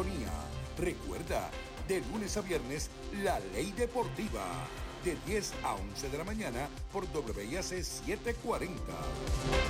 sintonía. Recuerda, de lunes a viernes, La Ley Deportiva, de 10 a 11 de la mañana por WIAC 740.